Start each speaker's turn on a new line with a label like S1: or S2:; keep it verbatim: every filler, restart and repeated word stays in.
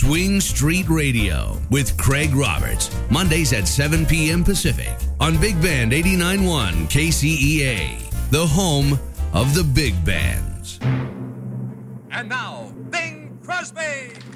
S1: Swing Street Radio with Craig Roberts. Mondays at seven p.m. Pacific on Big Band eighty-nine point one K C E A, the home of the big bands.
S2: And now, Bing Crosby.